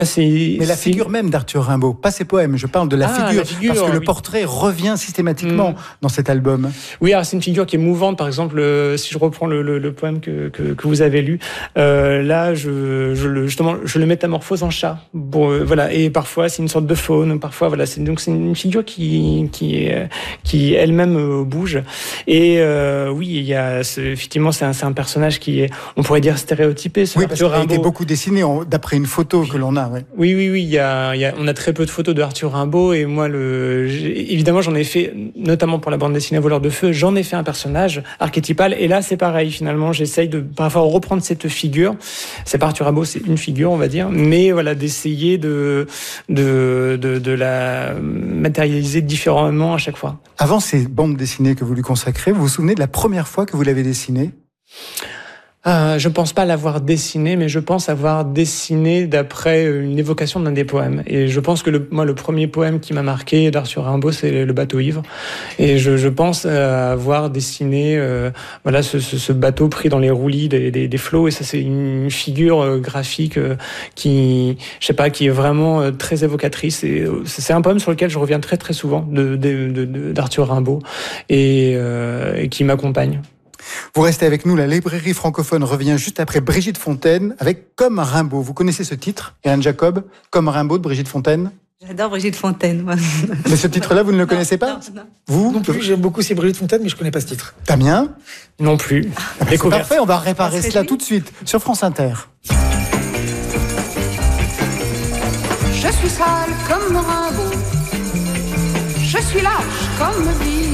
Mais la figure même d'Arthur Rimbaud, pas ses poèmes, je parle de la figure, parce que le portrait revient systématiquement dans cet album. Oui, alors c'est une figure qui est mouvante, par exemple, si je reprends le poème que vous avez lu, là, je le métamorphose en chat. Bon, voilà, et parfois c'est une sorte de faune, parfois, voilà, c'est une figure qui elle-même bouge. Et oui, il y a effectivement, c'est un personnage qui est, on pourrait dire, stéréotypé. Oui, parce qu'il a été beaucoup dessiné d'après une photo que l'on a. Ouais. Oui, on a très peu de photos de Arthur Rimbaud, et moi, évidemment, j'en ai fait, notamment pour la bande dessinée Voleur de Feu, j'en ai fait un personnage archétypal, et là, c'est pareil, finalement, j'essaye de parfois reprendre cette figure. C'est pas Arthur Rimbaud, c'est une figure, on va dire, mais voilà, d'essayer de la matérialiser différemment à chaque fois. Avant ces bandes dessinées que vous lui consacrez, vous vous souvenez de la première fois que vous l'avez dessinée ? Je pense pas l'avoir dessiné, mais je pense avoir dessiné d'après une évocation d'un des poèmes. Et je pense que le premier poème qui m'a marqué d'Arthur Rimbaud, c'est Le bateau ivre. Et je pense avoir dessiné, voilà, ce bateau pris dans les roulis des flots. Et ça, c'est une figure graphique qui est vraiment très évocatrice. Et c'est un poème sur lequel je reviens très très souvent d'Arthur Rimbaud et qui m'accompagne. Vous restez avec nous, la librairie francophone revient juste après Brigitte Fontaine avec Comme Rimbaud. Vous connaissez ce titre, Hélène Jacob, Comme Rimbaud de Brigitte Fontaine ? J'adore Brigitte Fontaine, moi. Mais ce titre-là, vous ne le connaissez pas ? Non. Vous ? Non plus, j'aime beaucoup, c'est Brigitte Fontaine, mais je ne connais pas ce titre. Damien ? Non plus. C'est parfait, on va réparer cela tout de suite sur France Inter. Je suis sale comme Rimbaud, je suis lâche comme vie.